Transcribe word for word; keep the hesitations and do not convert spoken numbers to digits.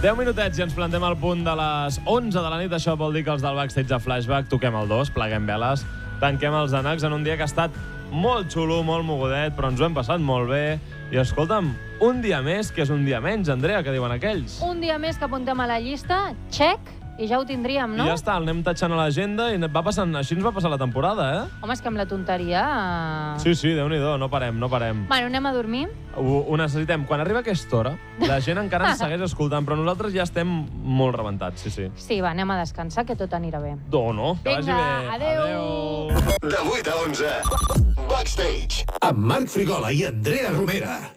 deu minutets i ens plantem al punt de les onze de la nit. Això vol dir que els del Backstage de Flashback toquem el dos, pleguem veles, tanquem els anacs en un dia que ha estat molt xulo, molt mogudet, però ens ho hem passat molt bé. I escolta'm, un dia més, que és un dia menys, Andrea, que diuen aquells. Un dia més que apuntem a la llista, check, i ja ho tindríem, no? I ja està, el anem tatxant a l'agenda i va passant, així ens va passar la temporada, eh? Home, és que amb la tonteria... Sí, sí, Déu-n'hi-do, no parem, no parem. Bueno, anem a dormir? Ho, ho necessitem. Quan arriba aquesta hora, la gent encara ens segueix escoltant, però nosaltres ja estem molt rebentats, sí, sí. Sí, va, anem a descansar, que tot anirà bé. No, no, que vagi bé. Vinga, adéu. Adéu. De vuit a onze, Backstage, amb Marc Frigola i Andrea Romera.